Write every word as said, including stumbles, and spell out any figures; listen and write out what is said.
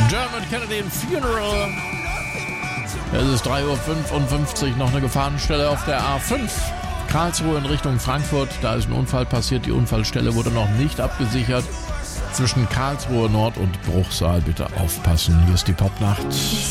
Dermot Kennedy Funeral. Es ist drei Uhr fünfundfünfzig, noch eine Gefahrenstelle auf der A fünf. Karlsruhe in Richtung Frankfurt. Da ist ein Unfall passiert. Die Unfallstelle wurde noch nicht abgesichert. Zwischen Karlsruhe Nord und Bruchsal bitte aufpassen. Hier ist die Popnacht.